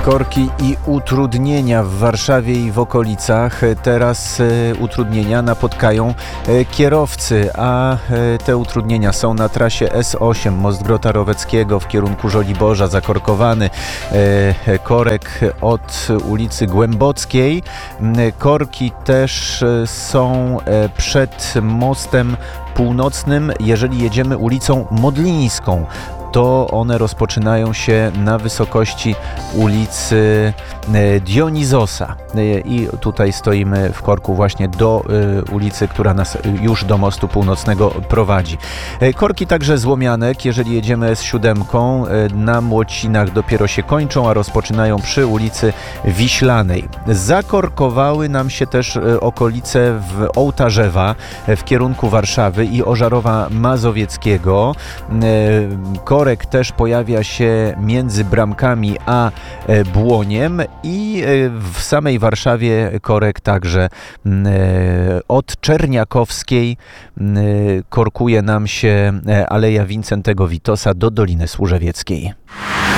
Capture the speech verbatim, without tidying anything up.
Korki i utrudnienia w Warszawie i w okolicach. Teraz utrudnienia napotkają kierowcy, a te utrudnienia są na trasie S osiem Most Grota Roweckiego w kierunku Żoliborza, zakorkowany korek od ulicy Głębockiej. Korki też są przed mostem północnym, jeżeli jedziemy ulicą Modlińską. To one rozpoczynają się na wysokości ulicy Dionizosa. I tutaj stoimy w korku właśnie do ulicy, która nas już do mostu północnego prowadzi. Korki także z Łomianek, jeżeli jedziemy S siedem, na Młocinach dopiero się kończą, a rozpoczynają przy ulicy Wiślanej. Zakorkowały nam się też okolice w Ołtarzewa w kierunku Warszawy i Ożarowa Mazowieckiego. Korek też pojawia się między Bramkami a Błoniem i w samej Warszawie korek także od Czerniakowskiej korkuje nam się Aleja Wincentego Witosa do Doliny Służewieckiej.